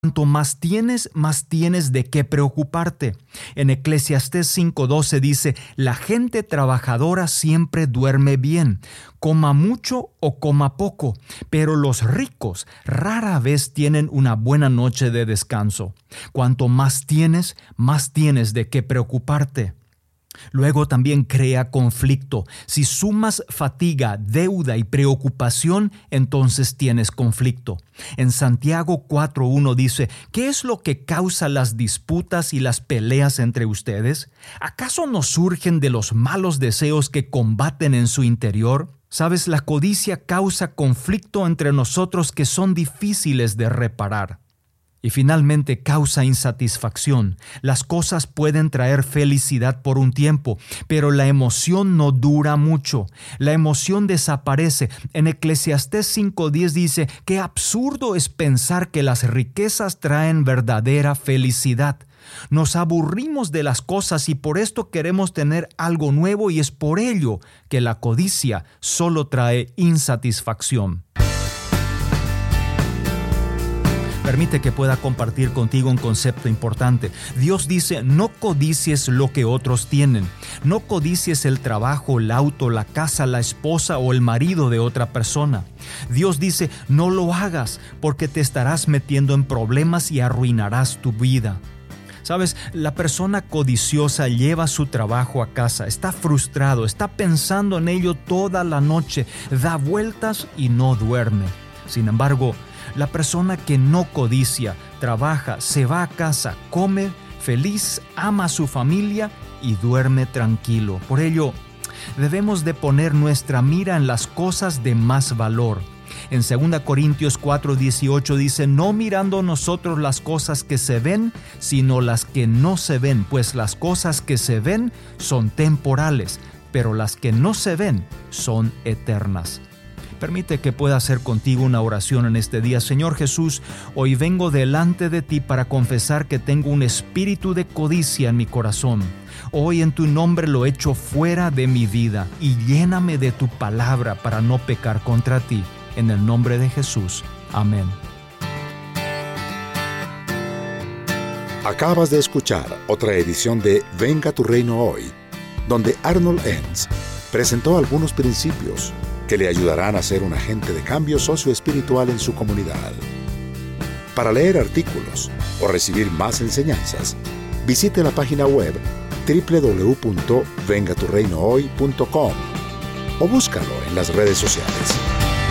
Cuanto más tienes de qué preocuparte. En Eclesiastés 5:12 dice, la gente trabajadora siempre duerme bien, coma mucho o coma poco, pero los ricos rara vez tienen una buena noche de descanso. Cuanto más tienes de qué preocuparte. Luego también crea conflicto. Si sumas fatiga, deuda y preocupación, entonces tienes conflicto. En Santiago 4:1 dice, ¿qué es lo que causa las disputas y las peleas entre ustedes? ¿Acaso no surgen de los malos deseos que combaten en su interior? Sabes, la codicia causa conflicto entre nosotros que son difíciles de reparar. Y finalmente causa insatisfacción. Las cosas pueden traer felicidad por un tiempo, pero la emoción no dura mucho. La emoción desaparece. En Eclesiastés 5:10 dice, qué absurdo es pensar que las riquezas traen verdadera felicidad. Nos aburrimos de las cosas y por esto queremos tener algo nuevo y es por ello que la codicia solo trae insatisfacción. Permite que pueda compartir contigo un concepto importante. Dios dice, no codicies lo que otros tienen. No codicies el trabajo, el auto, la casa, la esposa o el marido de otra persona. Dios dice, no lo hagas porque te estarás metiendo en problemas y arruinarás tu vida. Sabes, la persona codiciosa lleva su trabajo a casa, está frustrado, está pensando en ello toda la noche, da vueltas y no duerme. Sin embargo, la persona que no codicia, trabaja, se va a casa, come feliz, ama a su familia y duerme tranquilo. Por ello, debemos de poner nuestra mira en las cosas de más valor. En 2 Corintios 4:18 dice, no mirando nosotros las cosas que se ven, sino las que no se ven, pues las cosas que se ven son temporales, pero las que no se ven son eternas. Permite que pueda hacer contigo una oración en este día. Señor Jesús, hoy vengo delante de ti para confesar que tengo un espíritu de codicia en mi corazón. Hoy en tu nombre lo echo fuera de mi vida y lléname de tu palabra para no pecar contra ti. En el nombre de Jesús. Amén. Acabas de escuchar otra edición de Venga tu Reino Hoy, donde Arnold Enns presentó algunos principios que le ayudarán a ser un agente de cambio socioespiritual en su comunidad. Para leer artículos o recibir más enseñanzas, visite la página web www.vengaturreinohoy.com o búscalo en las redes sociales.